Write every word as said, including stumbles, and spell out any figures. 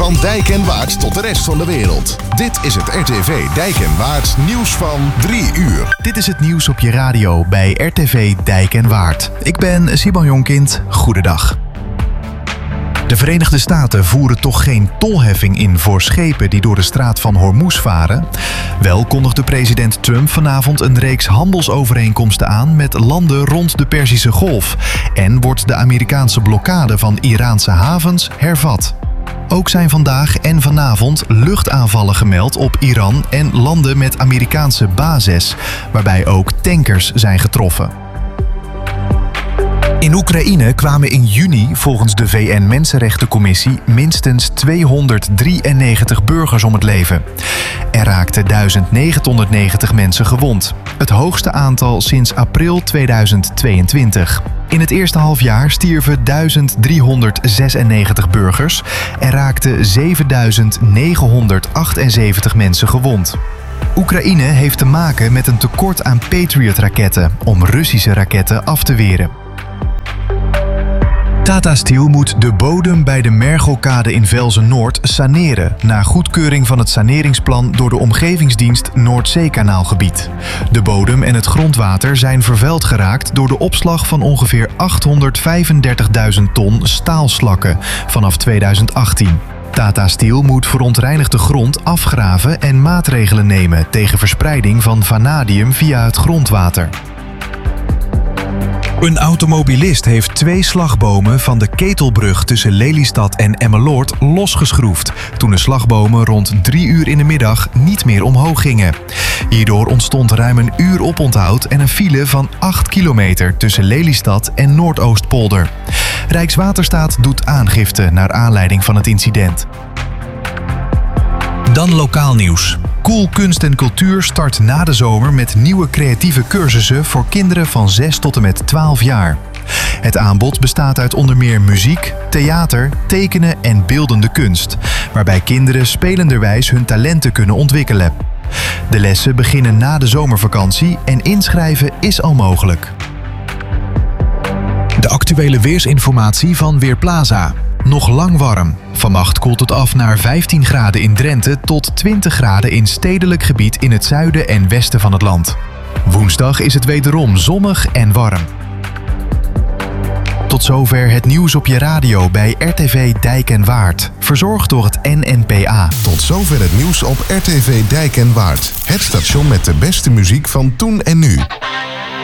Van Dijk en Waard tot de rest van de wereld. Dit is het R T V Dijk en Waard nieuws van drie uur. Dit is het nieuws op je radio bij R T V Dijk en Waard. Ik ben Simon Jonkind. Goedendag. De Verenigde Staten voeren toch geen tolheffing in voor schepen die door de straat van Hormuz varen. Wel kondigde president Trump vanavond een reeks handelsovereenkomsten aan met landen rond de Perzische Golf. En wordt de Amerikaanse blokkade van Iraanse havens hervat. Ook zijn vandaag en vanavond luchtaanvallen gemeld op Iran en landen met Amerikaanse bases, waarbij ook tankers zijn getroffen. In Oekraïne kwamen in juni volgens de V N-Mensenrechtencommissie minstens tweehonderddrieënnegentig burgers om het leven. Er raakten duizend negentienhonderdnegentig mensen gewond, het hoogste aantal sinds april tweeduizend tweeëntwintig. In het eerste halfjaar stierven duizend driehonderdzesennegentig burgers en raakten zevenduizend negenhonderdachtenzeventig mensen gewond. Oekraïne heeft te maken met een tekort aan Patriot-raketten om Russische raketten af te weren. Tata Steel moet de bodem bij de Mergelkade in Velzen-Noord saneren na goedkeuring van het saneringsplan door de Omgevingsdienst Noordzeekanaalgebied. De bodem en het grondwater zijn vervuild geraakt door de opslag van ongeveer achthonderdvijfendertigduizend ton staalslakken vanaf tweeduizend achttien. Tata Steel moet verontreinigde grond afgraven en maatregelen nemen tegen verspreiding van vanadium via het grondwater. Een automobilist heeft twee slagbomen van de Ketelbrug tussen Lelystad en Emmeloord losgeschroefd toen de slagbomen rond drie uur in de middag niet meer omhoog gingen. Hierdoor ontstond ruim een uur oponthoud en een file van acht kilometer tussen Lelystad en Noordoostpolder. Rijkswaterstaat doet aangifte naar aanleiding van het incident. Dan lokaal nieuws. Cool Kunst en Cultuur start na de zomer met nieuwe creatieve cursussen voor kinderen van zes tot en met twaalf jaar. Het aanbod bestaat uit onder meer muziek, theater, tekenen en beeldende kunst, waarbij kinderen spelenderwijs hun talenten kunnen ontwikkelen. De lessen beginnen na de zomervakantie en inschrijven is al mogelijk. De actuele weersinformatie van Weerplaza. Nog lang warm. Vannacht koelt het af naar vijftien graden in Drenthe tot twintig graden in stedelijk gebied in het zuiden en westen van het land. Woensdag is het wederom zonnig en warm. Tot zover het nieuws op je radio bij R T V Dijk en Waard. Verzorgd door het N N P A. Tot zover het nieuws op R T V Dijk en Waard. Het station met de beste muziek van toen en nu.